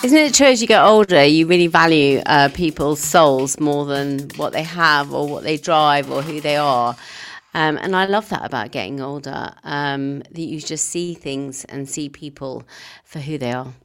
Isn't it true as you get older, you really value people's souls more than what they have or what they drive or who they are? And I love that about getting older, that you just see things and see people for who they are.